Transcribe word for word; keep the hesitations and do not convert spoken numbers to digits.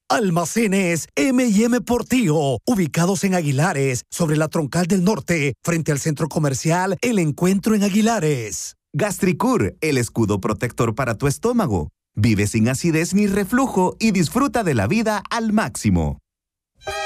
Almacenes eme y eme Portillo, ubicados en Aguilares, sobre la Troncal del Norte, frente al centro comercial El Encuentro en Aguilares. Gastricur, el escudo protector para tu estómago. Vive sin acidez ni reflujo y disfruta de la vida al máximo.